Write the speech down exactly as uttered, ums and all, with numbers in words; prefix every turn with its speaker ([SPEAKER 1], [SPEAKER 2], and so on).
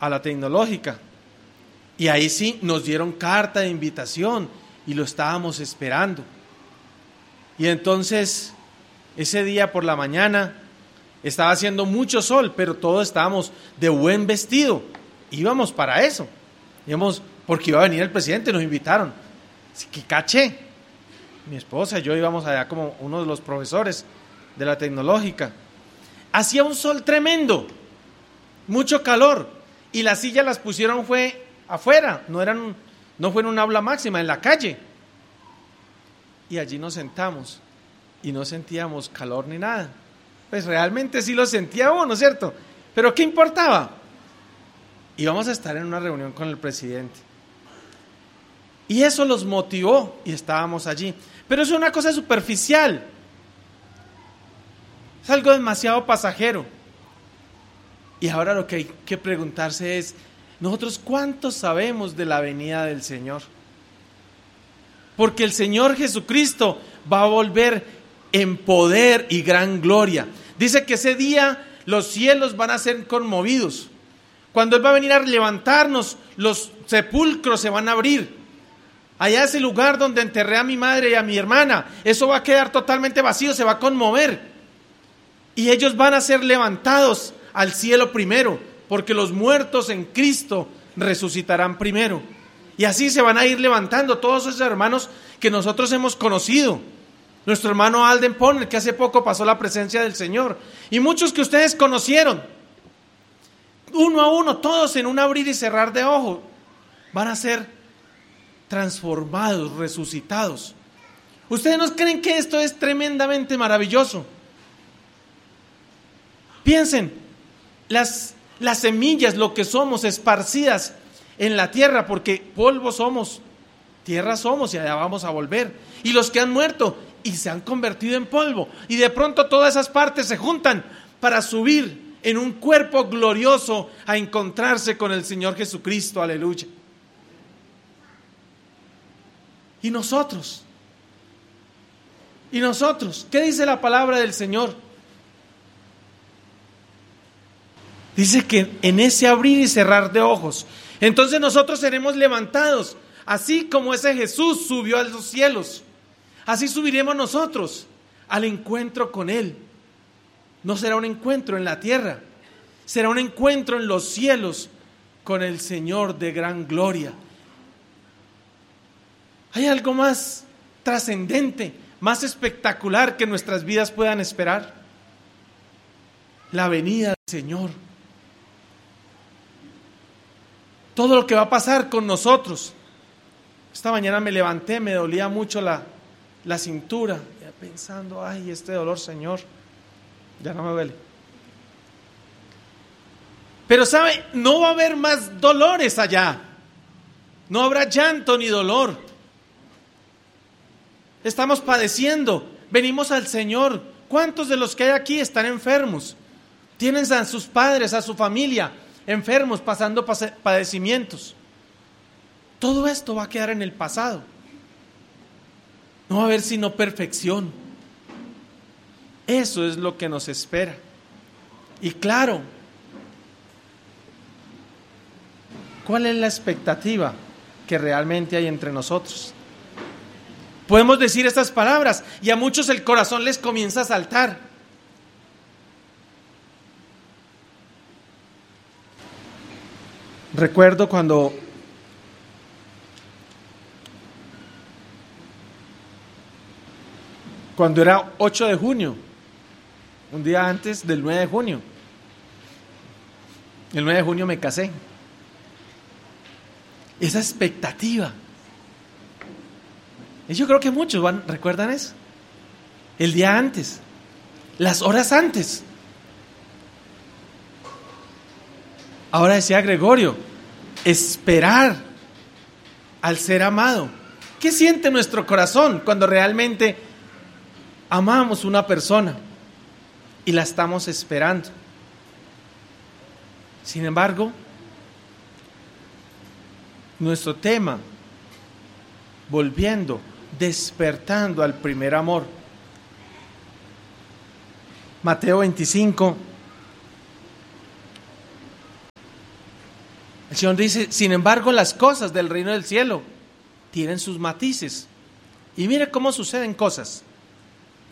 [SPEAKER 1] a la Tecnológica. Y ahí sí nos dieron carta de invitación y lo estábamos esperando. Y entonces, ese día por la mañana, estaba haciendo mucho sol, pero todos estábamos de buen vestido. Íbamos para eso. Íbamos porque iba a venir el presidente, nos invitaron. Así que caché. Mi esposa y yo íbamos allá como uno de los profesores de la Tecnológica. Hacía un sol tremendo, mucho calor, y las sillas las pusieron fue afuera, no eran, no fue en un aula máxima, en la calle. Y allí nos sentamos y no sentíamos calor ni nada. Pues realmente sí lo sentíamos, ¿no es cierto? Pero ¿qué importaba? Íbamos a estar en una reunión con el presidente. Y eso los motivó y estábamos allí. Pero es una cosa superficial. Es algo demasiado pasajero. Y ahora lo que hay que preguntarse es, nosotros ¿cuántos sabemos de la venida del Señor? Porque el Señor Jesucristo va a volver en poder y gran gloria. Dice que ese día los cielos van a ser conmovidos. Cuando Él va a venir a levantarnos, los sepulcros se van a abrir. Allá ese lugar donde enterré a mi madre y a mi hermana, eso va a quedar totalmente vacío, se va a conmover. Y ellos van a ser levantados al cielo primero, porque los muertos en Cristo resucitarán primero. Y así se van a ir levantando todos esos hermanos que nosotros hemos conocido. Nuestro hermano Alden Poner, que hace poco pasó la presencia del Señor. Y muchos que ustedes conocieron. Uno a uno, todos en un abrir y cerrar de ojos, van a ser transformados, resucitados. ¿Ustedes no creen que esto es tremendamente maravilloso? Piensen, las, las semillas, lo que somos, esparcidas en la tierra, porque polvo somos, tierra somos y allá vamos a volver. Y los que han muerto y se han convertido en polvo, y de pronto todas esas partes se juntan para subir en un cuerpo glorioso a encontrarse con el Señor Jesucristo, aleluya. Y nosotros, y nosotros, ¿qué dice la palabra del Señor? Dice que en ese abrir y cerrar de ojos, entonces nosotros seremos levantados, así como ese Jesús subió a los cielos, así subiremos nosotros al encuentro con Él. No será un encuentro en la tierra, será un encuentro en los cielos con el Señor de gran gloria. ¿Hay algo más trascendente, más espectacular que nuestras vidas puedan esperar? La venida del Señor. Todo lo que va a pasar con nosotros. Esta mañana me levanté, me dolía mucho la, la cintura, ya pensando, ay, este dolor, Señor, ya no me duele. Pero sabe, no va a haber más dolores allá. No habrá llanto ni dolor. Estamos padeciendo, venimos al Señor. ¿Cuántos de los que hay aquí están enfermos? Tienen a sus padres, a su familia enfermos, pasando padecimientos. Todo esto va a quedar en el pasado. No va a haber sino perfección. Eso es lo que nos espera. Y claro, ¿cuál es la expectativa que realmente hay entre nosotros? Podemos decir estas palabras y a muchos el corazón les comienza a saltar. Recuerdo cuando cuando era ocho de junio, un día antes del nueve de junio. El nueve de junio me casé. Esa expectativa. Y yo creo que muchos van, recuerdan eso. El día antes, las horas antes. Ahora decía Gregorio, esperar al ser amado. ¿Qué siente nuestro corazón cuando realmente amamos una persona y la estamos esperando? Sin embargo, nuestro tema, volviendo, despertando al primer amor. Mateo veinticinco, El Señor dice, sin embargo, las cosas del reino del cielo tienen sus matices. Y mire cómo suceden cosas.